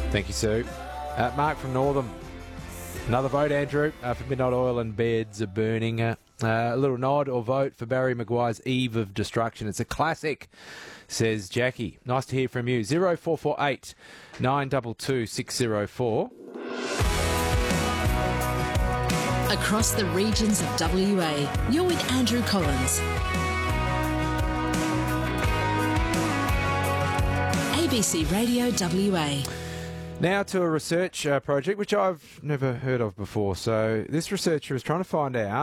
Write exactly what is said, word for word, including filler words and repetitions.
Thank you, Sue. Uh, Mark from Northam. Another vote, Andrew, uh, for Midnight Oil and Beds Are Burning. Uh, uh, a little nod or vote for Barry Maguire's Eve of Destruction. It's a classic, says Jackie. Nice to hear from you. zero four four eight nine two two six zero four. Across the regions of W A, you're with Andrew Collins. A B C Radio W A. Now to a research uh, project which I've never heard of before. So this researcher is trying to find out